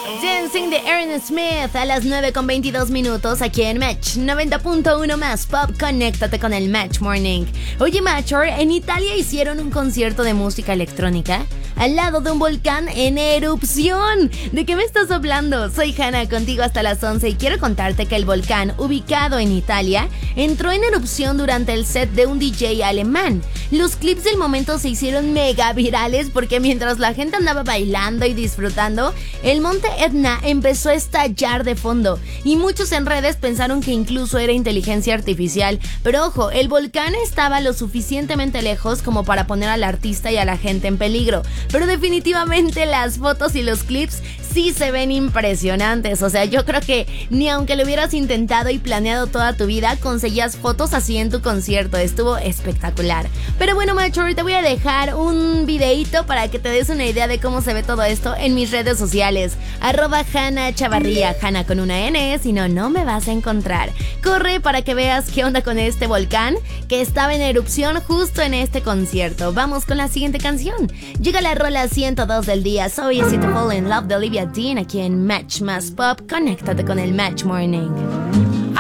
Dancing de Aaron Smith a las 9:22 aquí en Match 90.1 más Pop. Conéctate con el Match Morning. Oye, Matcher, en Italia hicieron un concierto de música electrónica al lado de un volcán en erupción. ¿De qué me estás hablando? Soy Hannah, contigo hasta las 11 y quiero contarte que el volcán, ubicado en Italia, entró en erupción durante el set de un DJ alemán. Los clips del momento se hicieron mega virales porque mientras la gente andaba bailando y disfrutando, el monte Etna empezó a estallar de fondo y muchos en redes pensaron que incluso era inteligencia artificial. Pero ojo, el volcán estaba lo suficientemente lejos como para poner al artista y a la gente en peligro. Pero definitivamente las fotos y los clips sí se ven impresionantes. O sea, yo creo que ni aunque lo hubieras intentado y planeado toda tu vida, conseguías fotos así en tu concierto. Estuvo espectacular. Pero bueno, macho, te voy a dejar un videito para que te des una idea de cómo se ve todo esto en mis redes sociales. @Hannah Chavarría, Hannah con una N, si no, no me vas a encontrar. Corre para que veas qué onda con este volcán que estaba en erupción justo en este concierto. Vamos con la siguiente canción. Llega la rola 102 del día. So Easy to Fall in Love de Olivia Dean aquí en Match más Pop. Conéctate con el Match Morning.